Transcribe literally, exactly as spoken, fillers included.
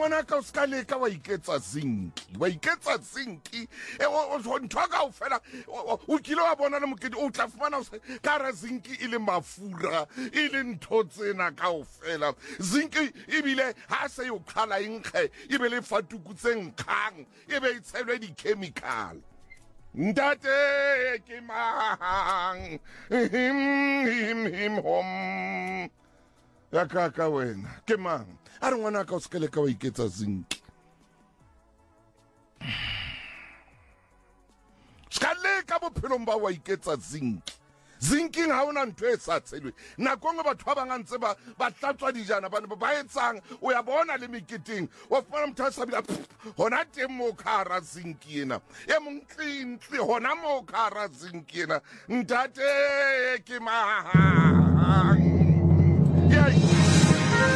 ngwana ka o ska leka wa iketsa zinki wa iketsa zinki e o nthoka o fela o kile wa bona le mokedi o tla fumana ka ra zinki ile mafura ile ntho tsena ka o fela zinki ibile ha se yo qhala inkge ibe le fatukutse nkgang ibe itshelwe di chemical ntate ke mang him him him hom ya kaka wena ke mang a re ngwana ka o sekele ka wa iketsa zinki skale ka bophelong ba wa iketsa zinki zinking ha ona ntho e sa tshelwe nakong batho ba bangantse ba ba tlatswa dijana ba ba etsang o ya bona le meketeng wa fana motho sa bila hona teng mo khara zinki ena e montlintli hona mo khara zinki ena ntate ke mahang yeah.